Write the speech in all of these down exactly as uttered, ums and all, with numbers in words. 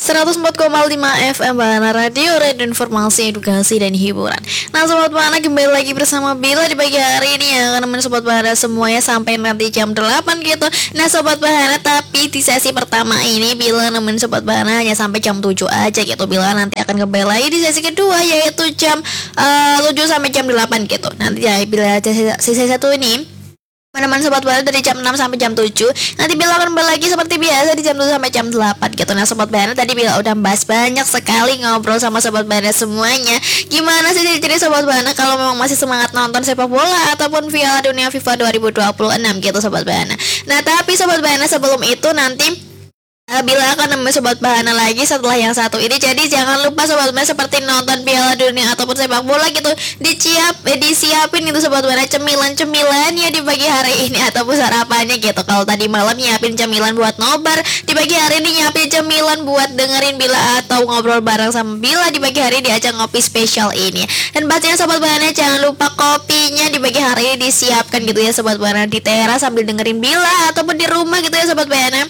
seratus empat koma lima F M Bahana Radio, radio informasi, edukasi, dan hiburan. Nah Sobat Bahana, kembali lagi bersama Bila di pagi hari ini ya, akan nemenin Sobat Bahana semuanya sampai nanti jam delapan gitu. Nah Sobat Bahana, tapi di sesi pertama ini Bila nemenin Sobat Bahana hanya sampai jam tujuh aja gitu. Bila nanti akan kembali lagi di sesi kedua, yaitu jam uh, tujuh sampai jam delapan gitu. Nanti ya Bila sesi satu ini teman-teman Sobat Bahana dari jam enam sampai jam tujuh. Nanti Bila akan kembali lagi seperti biasa di jam tujuh sampai jam delapan gitu. Nah Sobat Bahana, tadi Bila udah bahas banyak sekali ngobrol sama Sobat Bahana semuanya. Gimana sih ciri-ciri Sobat Bahana kalau memang masih semangat nonton sepak bola ataupun Piala Dunia FIFA dua ribu dua puluh enam gitu Sobat Bahana. Nah tapi Sobat Bahana, sebelum itu nanti Bila akan nemenin Sobat Bahana lagi setelah yang satu ini. Jadi jangan lupa Sobat Bahana, seperti nonton Piala Dunia ataupun sepak bola gitu, diciap, eh, disiapin itu Sobat Bahana cemilan-cemilan ya di pagi hari ini ataupun sarapannya gitu. Kalau tadi malam nyiapin cemilan buat nobar, di pagi hari ini nyiapin cemilan buat dengerin Bila atau ngobrol bareng sama Bila di pagi hari di acara ngopi spesial ini. Dan pastinya Sobat Bahana jangan lupa kopinya di pagi hari ini disiapkan gitu ya Sobat Bahana, di teras sambil dengerin Bila ataupun di rumah gitu ya Sobat Bahana,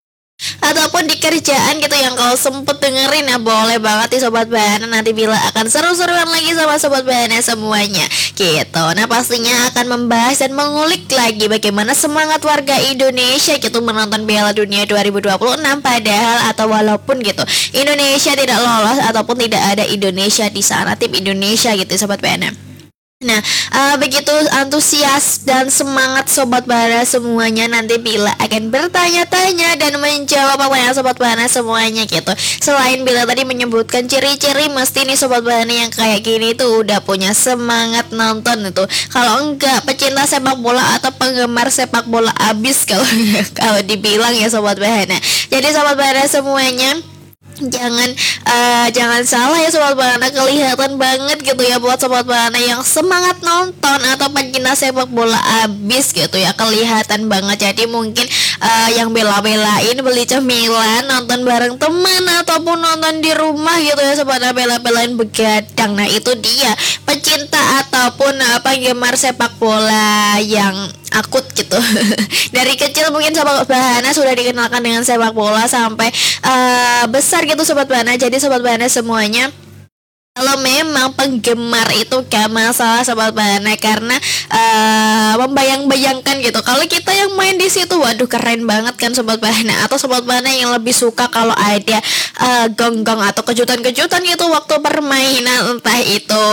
ataupun di kerjaan gitu yang kalau sempet dengerin ya boleh banget nih Sobat Bahana. Nanti Bila akan seru-seruan lagi sama Sobat Bahana semuanya gitu. Nah pastinya akan membahas dan mengulik lagi bagaimana semangat warga Indonesia gitu menonton Piala Dunia dua ribu dua puluh enam, padahal atau walaupun gitu Indonesia tidak lolos ataupun tidak ada Indonesia di sana, tim Indonesia gitu Sobat Bahana. Nah, uh, begitu antusias dan semangat Sobat Bahana semuanya, nanti Bila akan bertanya-tanya dan menjawab pertanyaan Sobat Bahana semuanya gitu. Selain Bila tadi menyebutkan ciri-ciri, mesti nih Sobat Bahana yang kayak gini tuh udah punya semangat nonton itu. Kalau enggak, pecinta sepak bola atau penggemar sepak bola abis kalau kalau dibilang ya Sobat Bahana. Jadi Sobat Bahana semuanya, jangan uh, jangan salah ya Sobat Bahana, kelihatan banget gitu ya buat Sobat Bahana yang semangat nonton atau pencinta sepak bola abis gitu ya, kelihatan banget. Jadi mungkin uh, yang bela-belain beli cemilan nonton bareng teman ataupun nonton di rumah gitu ya Sobat Bahana, bela-belain begadang. Nah itu dia pecinta ataupun uh, penggemar sepak bola yang akut gitu. Dari kecil mungkin Sobat Bahana sudah dikenalkan dengan sepak bola sampai uh, besar gitu Sobat Bahana. Jadi Sobat Bahana semuanya, kalau memang penggemar itu gak masalah Sobat Bahana, karena uh, membayang-bayangkan gitu kalau kita yang main di situ, waduh keren banget kan Sobat Bahana. Atau Sobat Bahana yang lebih suka kalau ada uh, gong-gong atau kejutan-kejutan gitu waktu permainan, entah itu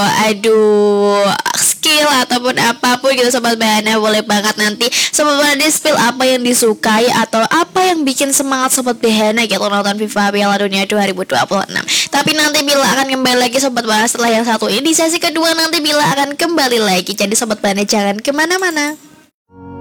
aduh skill ataupun apapun gitu Sobat Bahana, boleh banget nanti Sobat Bahana di-spill apa yang disukai atau apa yang bikin semangat Sobat Bahana gitu nonton FIFA Piala Dunia dua ribu dua puluh enam. Tapi nanti Bila akan kembali lagi Sobat Bahana setelah yang satu ini. Di sesi kedua nanti Bila akan kembali lagi. Jadi Sobat Bahana jangan kemana-mana.